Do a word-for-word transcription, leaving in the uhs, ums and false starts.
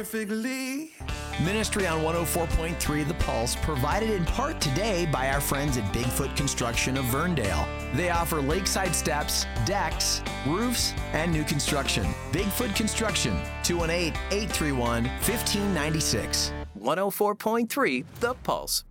perfectly. Ministry on one oh four point three The Pulse, provided in part today by our friends at Bigfoot Construction of Verndale. They offer lakeside steps, decks, roofs, and new construction. Bigfoot Construction, two one eight, eight three one, one five nine six. one oh four point three The Pulse.